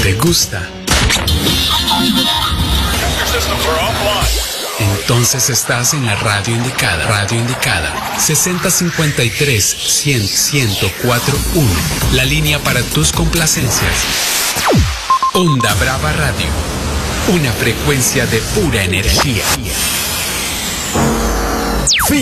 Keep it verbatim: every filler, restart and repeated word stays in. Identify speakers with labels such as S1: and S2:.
S1: ¿Te gusta? Entonces estás en la radio indicada. Radio indicada. sesenta cincuenta y tres cien ciento cuatro uno. La línea para tus complacencias. Onda Brava Radio. Una frecuencia de pura energía.